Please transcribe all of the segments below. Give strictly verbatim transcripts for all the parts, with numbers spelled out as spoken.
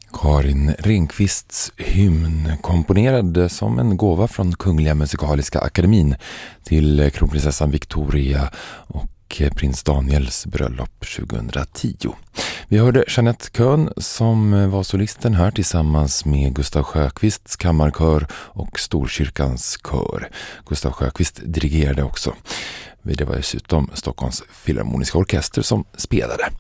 Karin Renqvists hymn, komponerad som en gåva från Kungliga Musikaliska Akademin till kronprinsessan Victoria och prins Daniels bröllop tjugohundratio. Vi hörde Jeanette Köhn som var solisten här tillsammans med Gustav Sjökvists kammarkör och Storkyrkans kör. Gustav Sjökvist dirigerade också. Det var dessutom Stockholms Filharmoniska Orkester som spelade.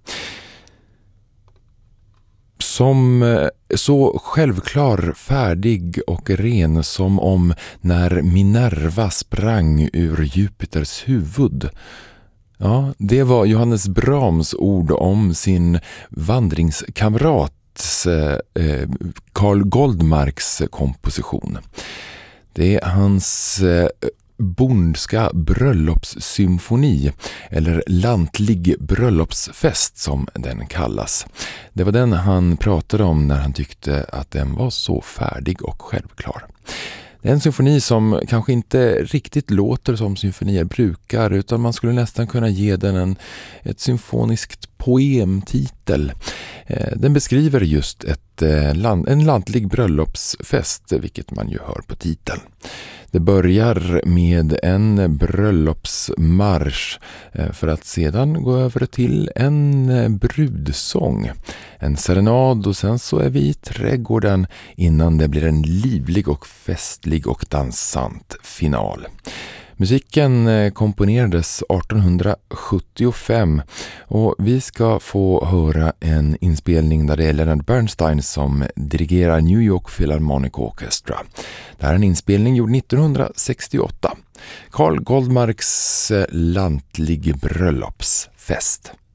Som så självklar, färdig och ren som om när Minerva sprang ur Jupiters huvud. Ja, det var Johannes Brahms ord om sin vandringskamrats eh, Carl Goldmarks komposition. Det är hans eh, bondska bröllopssymfoni, eller lantlig bröllopsfest som den kallas. Det var den han pratade om när han tyckte att den var så färdig och självklar. Det är en symfoni som kanske inte riktigt låter som symfonier brukar, utan man skulle nästan kunna ge den en ett symfoniskt poemtitel. Den beskriver just ett, en lantlig bröllopsfest, vilket man ju hör på titeln. Det börjar med en bröllopsmarsch för att sedan gå över till en brudsång, en serenad, och sen så är vi i trädgården innan det blir en livlig och festlig och dansant final. Musiken komponerades artonhundrasjuttiofem och vi ska få höra en inspelning där det är Leonard Bernstein som dirigerar New York Philharmonic Orchestra. Det här är en inspelning gjord nittonhundrasextioåtta. Carl Goldmarks lantlig bröllopsfest.